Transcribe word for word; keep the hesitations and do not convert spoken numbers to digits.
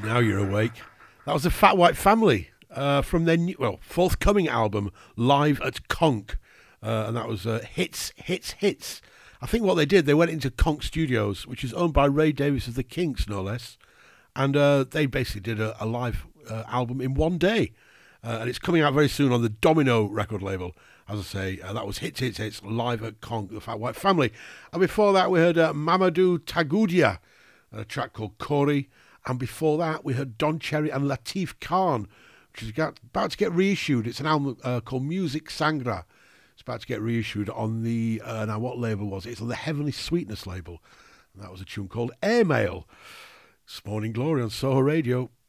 Now you're awake. That was the Fat White Family uh, from their new, well, forthcoming album, Live at Conk. Uh, and that was uh, Hits, Hits, Hits. I think what they did, they went into Conk Studios, which is owned by Ray Davies of the Kinks, no less. And uh, they basically did a, a live uh, album in one day. Uh, and it's coming out very soon on the Domino record label. As I say, uh, that was Hits, Hits, Hits, Live at Conk, the Fat White Family. And before that, we heard uh, Mamadou Tagudia, a track called Corey. And before that, we heard Don Cherry and Latif Khan, which is about to get reissued. It's an album uh, called Music Sangra. It's about to get reissued on the, uh, now what label was it? It's on the Heavenly Sweetness label. And that was a tune called Airmail. It's Morning Glory on Soho Radio.